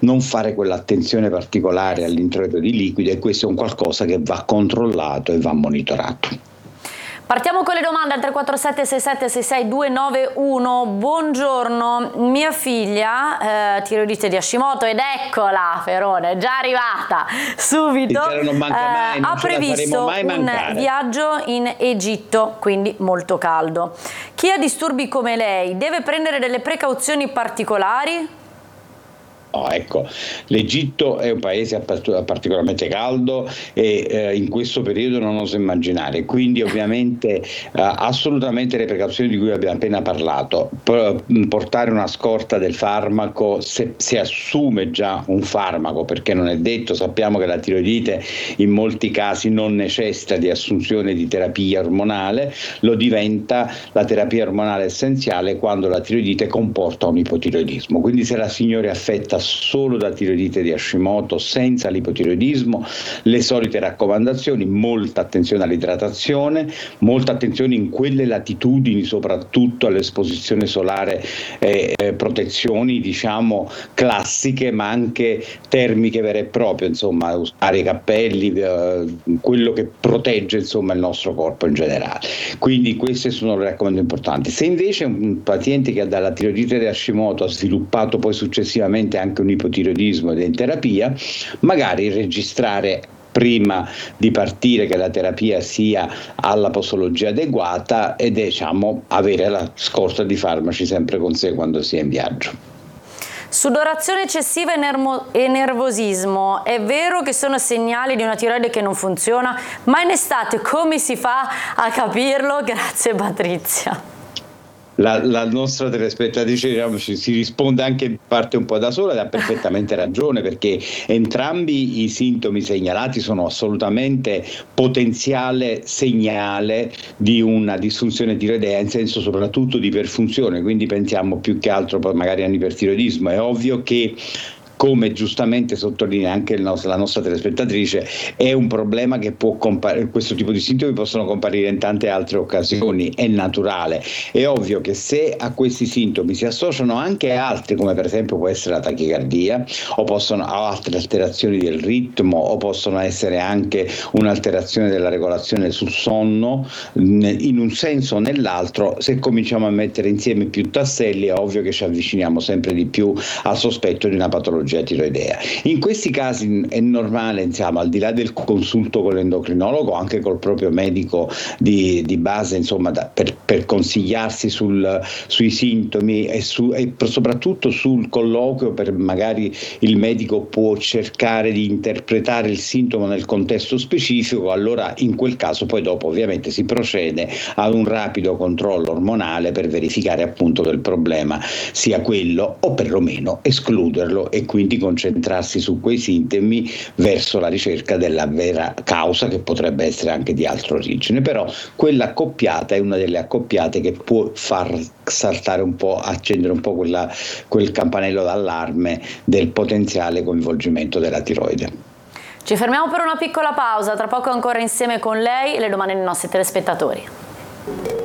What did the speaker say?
non fare quell'attenzione particolare all'introito di liquido, e questo è un qualcosa che va controllato e va monitorato. Partiamo con le domande al 347 67 66 291. Buongiorno, mia figlia tiroidite di Hashimoto, ed eccola Ferone, è già arrivata subito, ha previsto un viaggio in Egitto, quindi molto caldo. Chi ha disturbi come lei deve prendere delle precauzioni particolari? Oh, ecco, l'Egitto è un paese particolarmente caldo e in questo periodo non oso immaginare, quindi ovviamente assolutamente le precauzioni di cui abbiamo appena parlato, portare una scorta del farmaco se si assume già un farmaco, perché non è detto, sappiamo che la tiroidite in molti casi non necessita di assunzione di terapia ormonale, lo diventa la terapia ormonale essenziale quando la tiroidite comporta un ipotiroidismo, quindi se la signora è affetta solo da tiroidite di Hashimoto senza l'ipotiroidismo, le solite raccomandazioni: molta attenzione all'idratazione, molta attenzione in quelle latitudini soprattutto all'esposizione solare, protezioni diciamo classiche ma anche termiche vere e proprie, insomma usare i cappelli, quello che protegge insomma il nostro corpo in generale. Quindi queste sono le raccomandazioni importanti. Se invece un paziente che ha dalla tiroidite di Hashimoto ha sviluppato poi successivamente anche un ipotiroidismo ed è in terapia, magari registrare prima di partire che la terapia sia alla posologia adeguata ed diciamo avere la scorta di farmaci sempre con sé quando si è in viaggio. Sudorazione eccessiva e nervosismo, è vero che sono segnali di una tiroide che non funziona, ma in estate come si fa a capirlo? Grazie Patrizia. La nostra telespettatrice, diciamo, si risponde anche in parte un po' da sola ed ha perfettamente ragione, perché entrambi i sintomi segnalati sono assolutamente potenziale segnale di una disfunzione tiroidea, in senso soprattutto di iperfunzione, quindi pensiamo più che altro magari all'ipertiroidismo. È ovvio che, come giustamente sottolinea anche la nostra telespettatrice, è un problema che può questo tipo di sintomi possono comparire in tante altre occasioni, è naturale. È ovvio che se a questi sintomi si associano anche altri, come per esempio può essere la tachicardia, o possono altre alterazioni del ritmo, o possono essere anche un'alterazione della regolazione sul sonno, in un senso o nell'altro, se cominciamo a mettere insieme più tasselli è ovvio che ci avviciniamo sempre di più al sospetto di una patologia tiroidea. In questi casi è normale, insomma, al di là del consulto con l'endocrinologo, anche col proprio medico di base, insomma, per consigliarsi sui sintomi e soprattutto sul colloquio, per magari il medico può cercare di interpretare il sintomo nel contesto specifico. Allora in quel caso poi dopo ovviamente si procede ad un rapido controllo ormonale per verificare appunto che il problema sia quello, o perlomeno escluderlo, e quindi concentrarsi su quei sintomi verso la ricerca della vera causa, che potrebbe essere anche di altra origine. Però quella accoppiata è una delle accoppiate che può far saltare un po', accendere un po' quel campanello d'allarme del potenziale coinvolgimento della tiroide. Ci fermiamo per una piccola pausa, tra poco ancora insieme con lei e le domande dei nostri telespettatori.